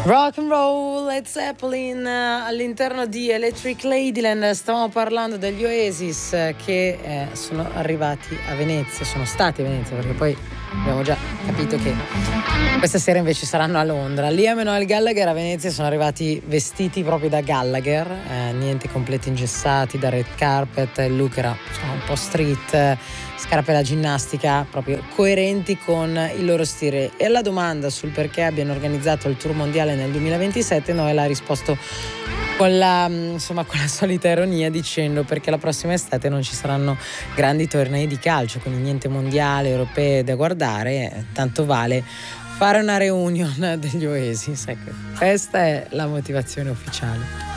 Rock and roll, Led Zeppelin all'interno di Electric Ladyland. Stavamo parlando degli Oasis che sono arrivati a Venezia, sono stati a Venezia, perché poi abbiamo già capito che questa sera invece saranno a Londra. Liam e Noel Gallagher a Venezia sono arrivati vestiti proprio da Gallagher, niente completi ingessati, da red carpet. Il look era un po' street, scarpe da ginnastica, proprio coerenti con il loro stile. E alla domanda sul perché abbiano organizzato il tour mondiale nel 2027, Noel ha risposto con la solita ironia, dicendo perché la prossima estate non ci saranno grandi tornei di calcio, quindi niente mondiale, europee da guardare, tanto vale fare una reunion degli Oasis. Ecco, questa è la motivazione ufficiale.